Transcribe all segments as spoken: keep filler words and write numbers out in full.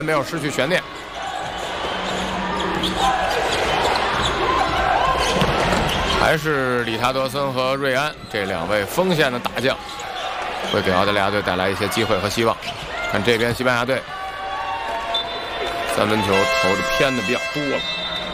没有失去悬念。还是理查德森和瑞安这两位锋线的大将，会给澳大利亚队带来一些机会和希望。看这边西班牙队，三分球投的偏的比较多了。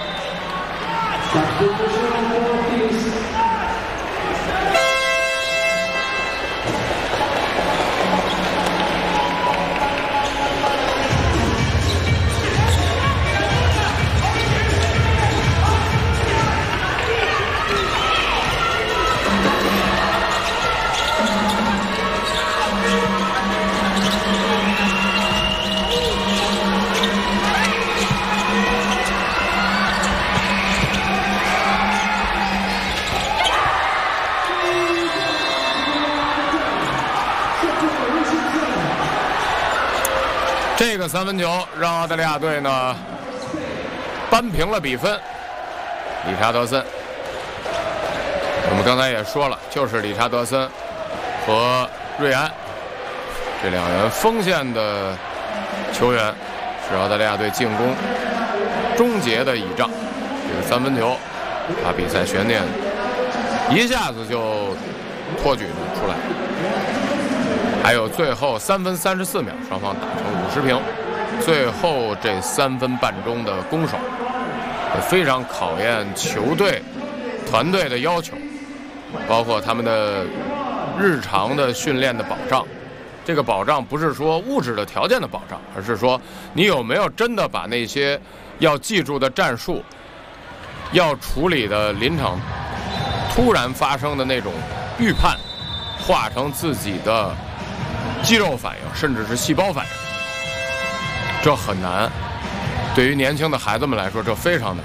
这个三分球让澳大利亚队呢扳平了比分。理查德森，我们刚才也说了，就是理查德森和瑞安这两人锋线的球员，是澳大利亚队进攻终结的倚仗。这个三分球把比赛悬念一下子就托举出来。还有最后三分三十四秒，双方打成五十平。最后这三分半钟的攻守，也非常考验球队团队的要求，包括他们的日常的训练的保障。这个保障不是说物质的条件的保障，而是说你有没有真的把那些要记住的战术、要处理的临场突然发生的那种预判，化成自己的肌肉反应，甚至是细胞反应，这很难。对于年轻的孩子们来说，这非常难。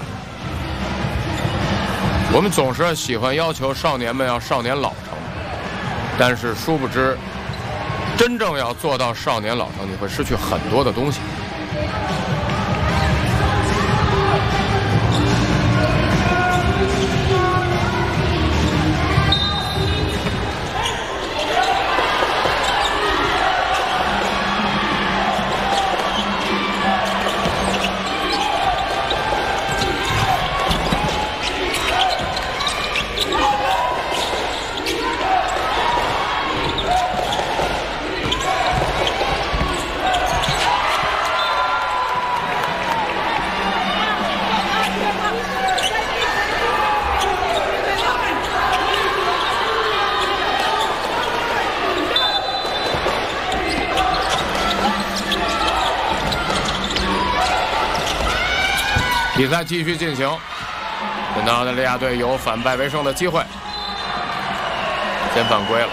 我们总是喜欢要求少年们要少年老成，但是殊不知，真正要做到少年老成，你会失去很多的东西。比赛继续进行，现在澳大利亚队有反败为胜的机会，先犯规了。